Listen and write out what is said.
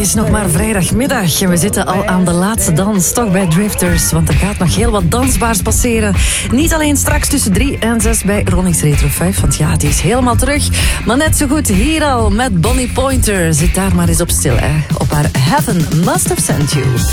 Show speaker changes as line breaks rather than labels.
is nog maar vrijdagmiddag en we zitten al aan de laatste dans, toch bij Drifters, want er gaat nog heel wat dansbaars passeren. Niet alleen straks tussen 3 en 6 bij Ronnie's Retro 5, want ja, die is helemaal terug. Maar net zo goed hier al met Bonnie Pointer. Zit daar maar eens op stil, hè. Op haar Heaven Must Have Sent You.